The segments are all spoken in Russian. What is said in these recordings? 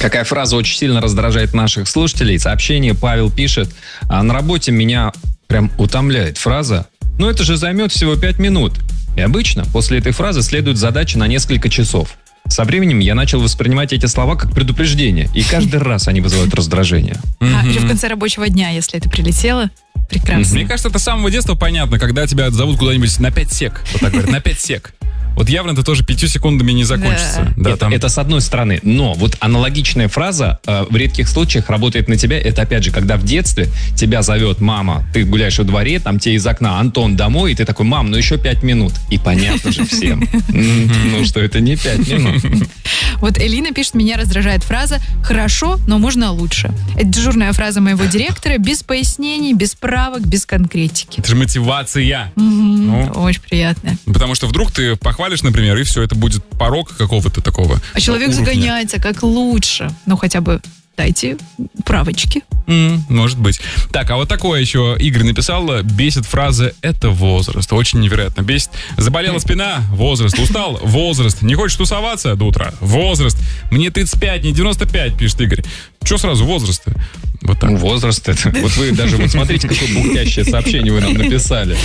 Какая фраза очень сильно раздражает наших слушателей? Сообщение Павел пишет: на работе меня прям утомляет фраза: ну это же займет всего 5 минут. И обычно после этой фразы следует задача на несколько часов. Со временем я начал воспринимать эти слова как предупреждение, и каждый раз они вызывают раздражение. Или в конце рабочего дня, если это прилетело. Прекрасно. Мне кажется, это с самого детства понятно, когда тебя зовут куда-нибудь на 5 сек. Вот так говорят, на 5 сек. Вот явно это тоже 5 секундами не закончится. Да. Это с одной стороны. Но вот аналогичная фраза в редких случаях работает на тебя. Это опять же, когда в детстве тебя зовет мама, ты гуляешь во дворе, там тебе из окна: Антон, домой, и ты такой: мам, ну еще 5 минут. И понятно же всем, что это не 5 минут. Вот Элина пишет: меня раздражает фраза «хорошо, но можно лучше». Это дежурная фраза моего директора, без пояснений, без правок, без конкретики. Это же мотивация. Очень приятно. Потому что вдруг ты похвалишь, например, и все, это будет порог какого-то такого. А человек уровня. загоняется как лучше. Ну, хотя бы дайте правочки. Может быть. Так, а вот такое еще Игорь написал: бесит фраза «это возраст». Очень невероятно бесит. Заболела спина? Возраст. Устал? Возраст. Не хочешь тусоваться до утра? Возраст. Мне 35, не 95, пишет Игорь. Че сразу возраст-то? Вот так. Возраст это. Вот вы даже вот смотрите, какое бухтящее сообщение вы нам написали.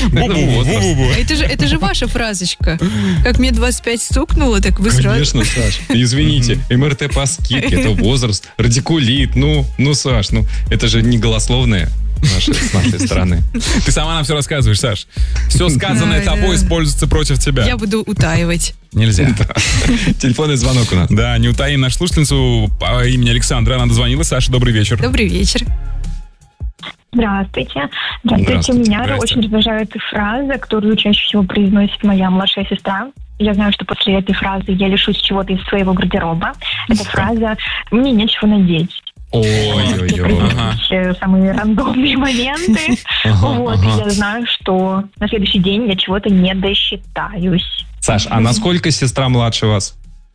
Это же ваша фразочка. Как мне 25 стукнуло, так вы сразу... Конечно, Саш. Извините, МРТ по скидке, это возраст, радикулит. Ну, Саш, это же не голословное с нашей стороны. Ты сама нам все рассказываешь, Саш. Все сказанное тобой используется против тебя. Я буду утаивать. Нельзя. Телефонный звонок у нас. Да, не утаим нашу слушательницу по имени Александра. Она дозвонилась. Саша, добрый вечер. Добрый вечер. Здравствуйте. Меня очень раздражает фраза, которую чаще всего произносит моя младшая сестра. Я знаю, что после этой фразы я лишусь чего-то из своего гардероба. Эта фраза «мне нечего надеть». Ой-ой-ой. Самые рандомные моменты. Я знаю, что на следующий день я чего-то не досчитаюсь. Саш, а насколько сестра младше вас?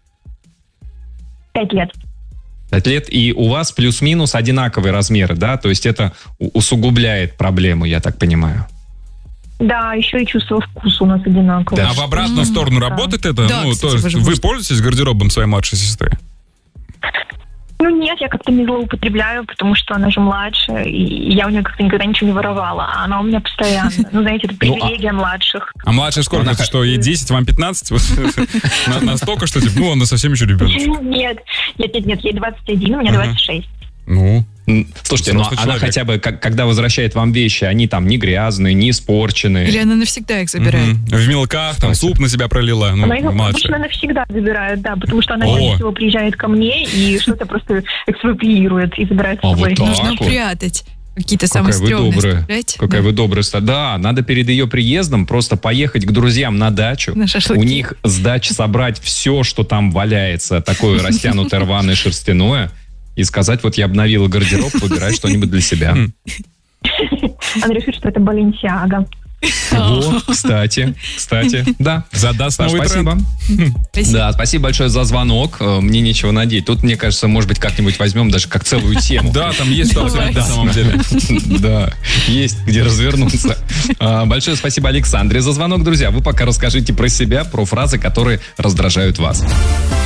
5 лет. 5 лет, и у вас плюс-минус одинаковые размеры, да? То есть это усугубляет проблему, я так понимаю. Да, еще и чувство вкуса у нас одинаковое. Да, а в обратную сторону работает это? Да, То есть вы пользуетесь гардеробом своей младшей сестры? Нет, я как-то не злоупотребляю, потому что она же младше, и я у нее как-то никогда ничего не воровала, а она у меня постоянно. Знаете, это привилегия младших. А младшая сколько? Это что, ей 10, вам 15? Настолько, что она совсем еще ребенок. Нет, ей 21, у меня 26. Слушайте, она хотя бы, когда возвращает вам вещи, они там не грязные, не испорченные. Или она навсегда их забирает? В мелках, там суп на себя пролила. Она их обычно навсегда забирает, да, потому что она чаще всего приезжает ко мне и что-то просто экспроприирует и забирает с собой. Нужно прятать. Какие-то самые стрёмные. Какая вы добрая. Да, надо перед ее приездом просто поехать к друзьям на дачу. У них с дачи собрать все, что там валяется, такое растянутое, рваное, шерстяное, и сказать: вот я обновила гардероб, выбирай что-нибудь для себя. Она решит, что это Баленсиага. Кстати, да. Задаст новый спасибо. Да, спасибо большое за звонок. Мне нечего надеть. Тут, мне кажется, может быть, как-нибудь возьмем даже как целую тему. Да, там есть что обсудить на самом деле. Да, есть где развернуться. Большое спасибо Александре за звонок, друзья. Вы пока расскажите про себя, про фразы, которые раздражают вас.